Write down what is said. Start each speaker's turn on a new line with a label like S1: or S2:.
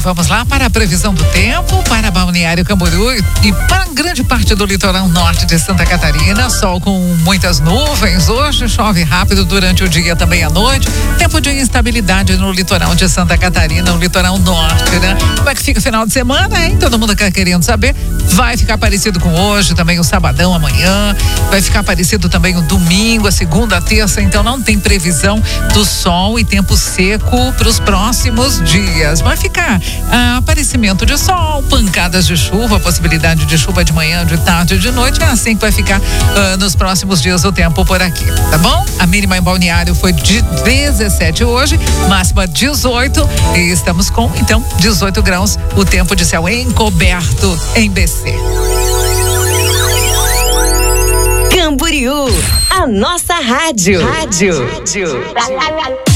S1: vamos lá para a previsão do tempo para Balneário Camboriú e para grande parte do litoral norte de Santa Catarina. Sol com muitas nuvens. Hoje chove rápido durante o dia, também à noite. Tempo de instabilidade no litoral de Santa Catarina, no litoral norte, né? Como é que fica o final de semana, hein? Todo mundo querendo saber. Vai ficar parecido com hoje, também o sabadão amanhã. Vai ficar parecido também o domingo, a segunda, a terça. Então não tem previsão do sol e tempo seco para os próximos dias. Vai ficar aparecimento de sol, pancadas de chuva, possibilidade de chuva de manhã, de tarde e de noite. É assim que vai ficar nos próximos dias o tempo por aqui, tá bom? A mínima em Balneário foi de 17 hoje, máxima 18 e estamos com, então, 18 graus, o tempo de céu encoberto em BC.
S2: Camboriú, a nossa rádio.